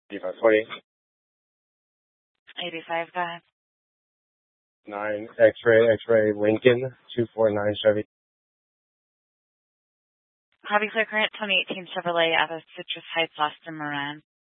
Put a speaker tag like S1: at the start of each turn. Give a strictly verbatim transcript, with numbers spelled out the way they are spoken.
S1: eighty-five forty.
S2: eighty-five, go ahead.
S1: nine X-ray, X-ray, Lincoln, two four nine Chevy.
S2: Hobby Clear Current twenty eighteen Chevrolet out of Citrus Heights, Austin, Moran.